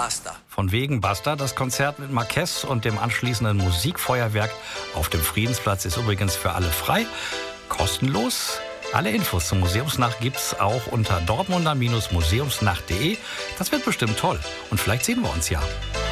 Basta. Von wegen Basta. Das Konzert mit Marquez und dem anschließenden Musikfeuerwerk auf dem Friedensplatz ist übrigens für alle frei, kostenlos. Alle Infos zur Museumsnacht gibt's auch unter dortmunder-museumsnacht.de. Das wird bestimmt toll. Und vielleicht sehen wir uns ja.